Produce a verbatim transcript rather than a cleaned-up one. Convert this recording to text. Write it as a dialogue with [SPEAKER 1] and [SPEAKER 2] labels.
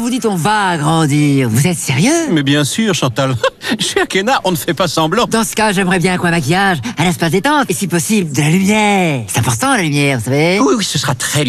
[SPEAKER 1] vous dites on va agrandir, vous êtes sérieux?
[SPEAKER 2] Mais bien sûr, Chantal. Chez Akena, on ne fait pas semblant.
[SPEAKER 1] Dans ce cas, j'aimerais bien un coin maquillage, un espace détente, et si possible, de la lumière. C'est important, la lumière, vous savez.
[SPEAKER 2] Oui, oui, ce sera très